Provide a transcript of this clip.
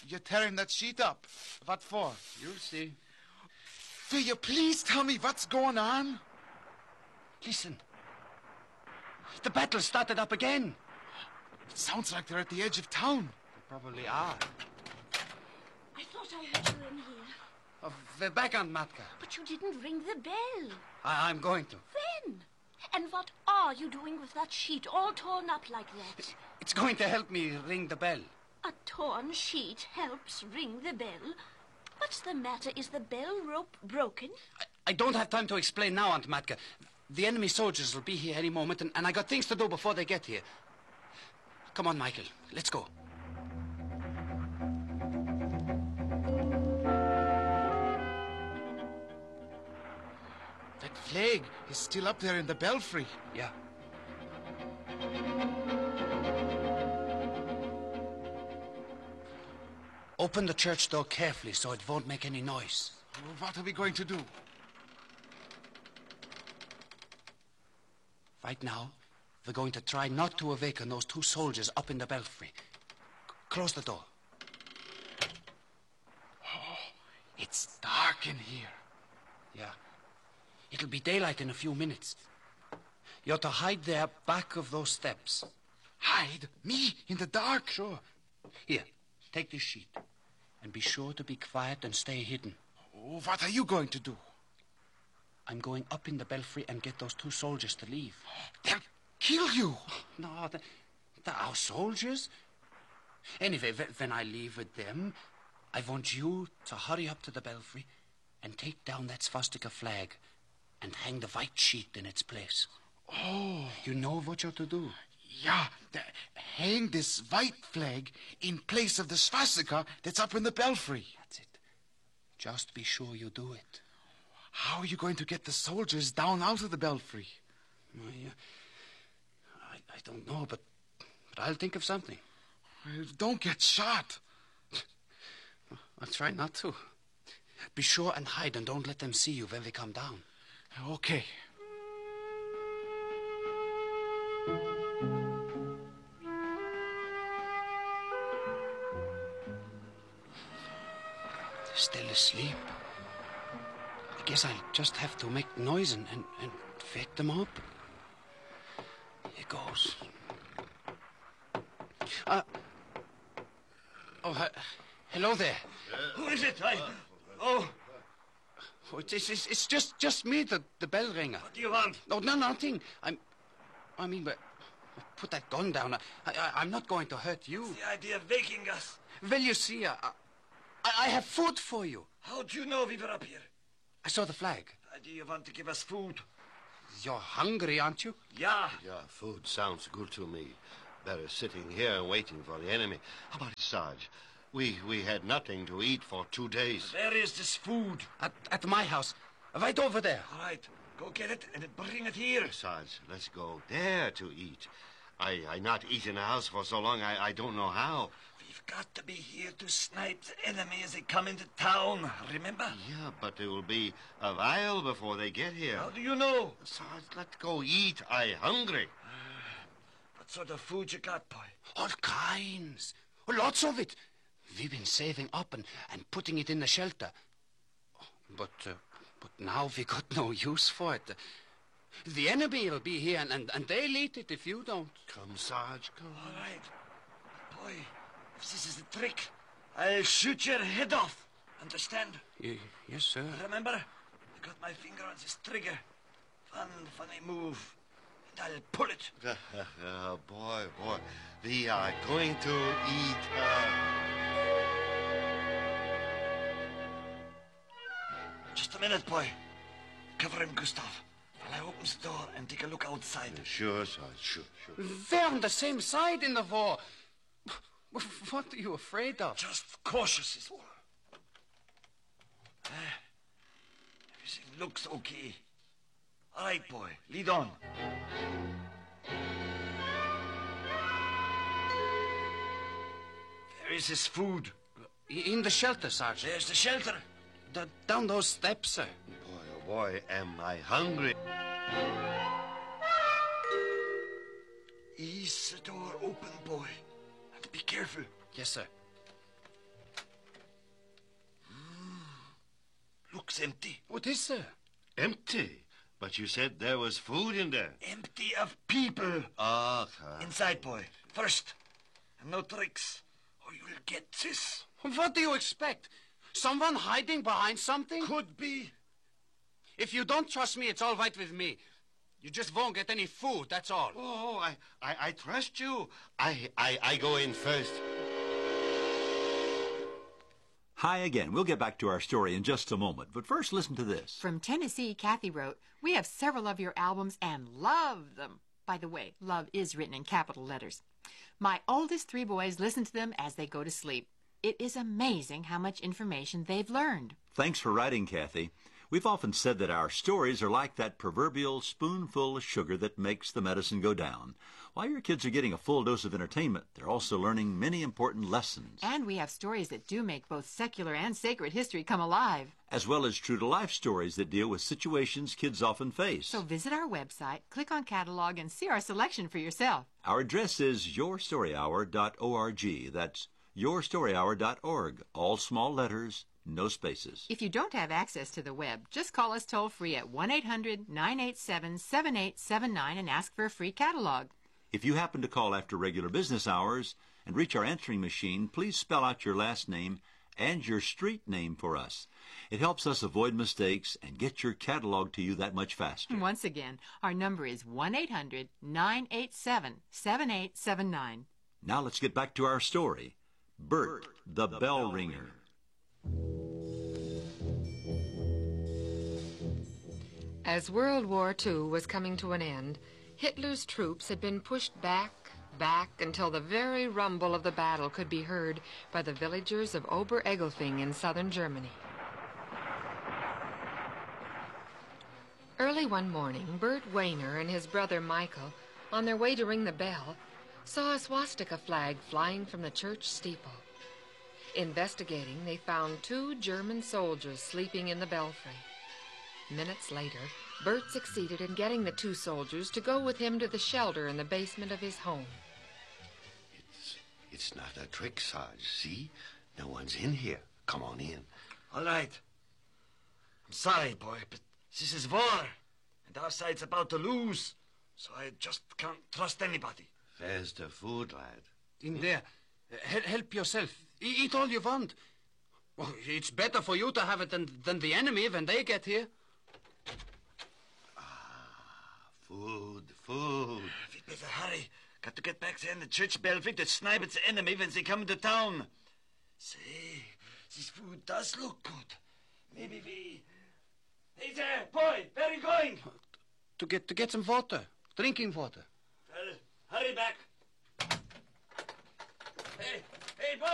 you're tearing that sheet up. What for? You'll see. Will you please tell me what's going on? Listen. The battle started up again. It sounds like they're at the edge of town. They probably are. I thought I heard you in here. Oh, we're back, Aunt Matka. But you didn't ring the bell. I'm going to. When? And what are you doing with that sheet all torn up like that? It's going to help me ring the bell. A torn sheet helps ring the bell? What's the matter? Is the bell rope broken? I don't have time to explain now, Aunt Matka. The enemy soldiers will be here any moment, and I got things to do before they get here. Come on, Michael. Let's go. That flag is still up there in the belfry. Yeah. Open the church door carefully so it won't make any noise. What are we going to do? Right now, we're going to try not to awaken those two soldiers up in the belfry. Close the door. Oh, it's dark in here. Yeah. It'll be daylight in a few minutes. You're to hide there back of those steps. Hide? Me? In the dark? Sure. Here, take this sheet. And be sure to be quiet and stay hidden. Oh, what are you going to do? I'm going up in the belfry and get those two soldiers to leave. They'll kill you. No, they're our soldiers. Anyway, when I leave with them, I want you to hurry up to the belfry and take down that swastika flag and hang the white sheet in its place. Oh. You know what you're to do? Yeah, hang this white flag in place of the swastika that's up in the belfry. That's it. Just be sure you do it. How are you going to get the soldiers down out of the belfry? I don't know, but I'll think of something. Well, don't get shot. I'll try not to. Be sure and hide and don't let them see you when we come down. Okay. They're still asleep. I guess I'll just have to make noise and wake them up. Here goes. Hello there. Who is it? Oh, it's just me, the bell ringer. What do you want? No, nothing. But put that gun down. I'm not going to hurt you. What's the idea of waking us? Well, you see, I have food for you. How do you know we were up here? I saw the flag. Do you want to give us food? You're hungry, aren't you? Yeah. Yeah, food sounds good to me. Better sitting here waiting for the enemy. How about it, Sarge? We had nothing to eat for 2 days. Where is this food? At my house. Right over there. All right. Go get it and bring it here. Sarge, let's go there to eat. I not eat in a house for so long, I don't know how. We've got to be here to snipe the enemy as they come into town, remember? Yeah, but it will be a while before they get here. How do you know? Sarge, let's go eat. I hungry. What sort of food you got, boy? All kinds. Lots of it. We've been saving up and putting it in the shelter. But now we got no use for it. The enemy will be here, and they'll eat it if you don't. Come, Sarge, come. All right. Boy, if this is a trick, I'll shoot your head off. Understand? Yes, sir. Remember? I got my finger on this trigger. Funny move. And I'll pull it. Boy. We are going to eat. Just a minute, boy. Cover him, Gustav. While I open the door and take a look outside. Sure, Sarge, sure. They're on the same side in the war. What are you afraid of? Just cautious is all. Everything looks okay. All right, boy. Lead on. Where is his food? In the shelter, Sergeant. There's the shelter. Down those steps, sir. Boy, am I hungry. Ease the door open, boy. And be careful. Yes, sir. Looks empty. What is there? Empty. But you said there was food in there. Empty of people. Okay. Inside, boy. First. And no tricks. Or you'll get this. What do you expect? Someone hiding behind something? Could be. If you don't trust me, it's all right with me. You just won't get any food, that's all. Oh, I trust you. I go in first. Hi again. We'll get back to our story in just a moment. But first, listen to this. From Tennessee, Kathy wrote, "We have several of your albums and love them." By the way, love is written in capital letters. My oldest 3 boys listen to them as they go to sleep. It is amazing how much information they've learned. Thanks for writing, Kathy. We've often said that our stories are like that proverbial spoonful of sugar that makes the medicine go down. While your kids are getting a full dose of entertainment, they're also learning many important lessons. And we have stories that do make both secular and sacred history come alive. As well as true-to-life stories that deal with situations kids often face. So visit our website, click on catalog, and see our selection for yourself. Our address is yourstoryhour.org. That's yourstoryhour.org. All small letters, no spaces. If you don't have access to the web, just call us toll-free at 1-800-987-7879 and ask for a free catalog. If you happen to call after regular business hours and reach our answering machine, please spell out your last name and your street name for us. It helps us avoid mistakes and get your catalog to you that much faster. Once again, our number is 1-800-987-7879. Now let's get back to our story. Bert, the bell ringer. As World War II was coming to an end, Hitler's troops had been pushed back until the very rumble of the battle could be heard by the villagers of Ober-Egelfing in southern Germany. Early one morning, Bert Weiner and his brother Michael, on their way to ring the bell, saw a swastika flag flying from the church steeple. Investigating, they found 2 German soldiers sleeping in the belfry. Minutes later, Bert succeeded in getting the 2 soldiers to go with him to the shelter in the basement of his home. It's not a trick, Sarge. See? No one's in here. Come on in. All right. I'm sorry, boy, but this is war. And our side's about to lose. So I just can't trust anybody. Where's the food, lad? In there. Help yourself. Eat all you want. Well, it's better for you to have it than the enemy when they get here. Food. We'd better hurry. Got to get back there in the church belfry to snipe at the enemy when they come into town. Say, this food does look good. Maybe we... Hey there, boy, where are you going? To get some water. Drinking water. Well, hurry back.